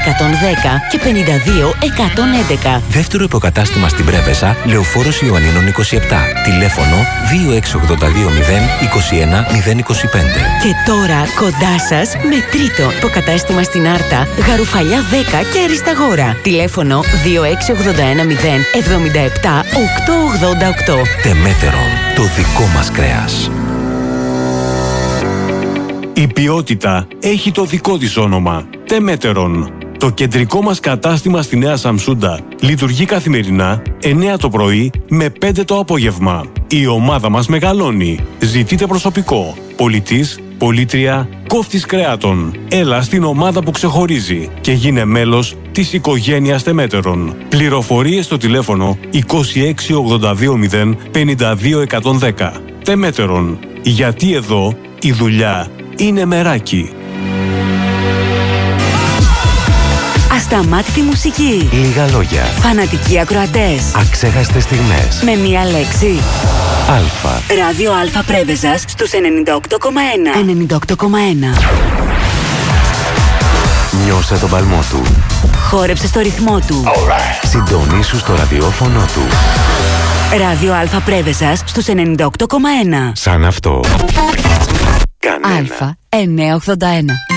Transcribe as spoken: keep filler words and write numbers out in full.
εκατόν δέκα και πενήντα δύο εκατόν έντεκα. Δεύτερο υποκατάστημα στην Πρέβεζα, Λεωφόρος Ιωαννίνων είκοσι επτά. Τηλέφωνο δύο έξι οκτώ δύο μηδέν είκοσι ένα μηδέν είκοσι πέντε. Και τώρα κοντά σας με τρίτο υποκατάστημα στην Άρτα, Γαρουφαλιά δέκα και Αρισταγόρα. Τηλέφωνο δύο έξι οκτώ ένα μηδέν εβδομήντα επτά οκτακόσια ογδόντα οκτώ. Τεμέτερον, το δικό μας κρέας. Η ποιότητα έχει το δικό της όνομα. Τεμέτερον. Το κεντρικό μας κατάστημα στη Νέα Σαμσούντα λειτουργεί καθημερινά εννιά το πρωί με πέντε το απόγευμα. Η ομάδα μας μεγαλώνει. Ζητείτε προσωπικό. Πολιτής, πολίτρια, κόφτης κρέατων. Έλα στην ομάδα που ξεχωρίζει και γίνε μέλος της οικογένειας Τεμέτερον. Πληροφορίες στο τηλέφωνο είκοσι έξι ογδόντα δύο μηδέν πενήντα δύο εκατόν δέκα. Τεμέτερον. Γιατί εδώ η δουλειά είναι μεράκι. Ασταμάτητη μουσική. Λίγα λόγια. Φανατικοί ακροατές. Αξέχαστες στιγμές. Με μία λέξη. Αλφα. Ράδιο Αλφα Πρέβεζας στους ενενήντα οκτώ κόμμα ένα. ενενήντα οκτώ κόμμα ένα. Νιώσε τον παλμό του. Χόρεψε στο ρυθμό του. Right. Συντονίσου στο ραδιόφωνο του. Ράδιο Αλφα Πρέβεζας στους ενενήντα οκτώ κόμμα ένα. Σαν αυτό. Κανένα. Αλφα εννιακόσια ογδόντα ένα.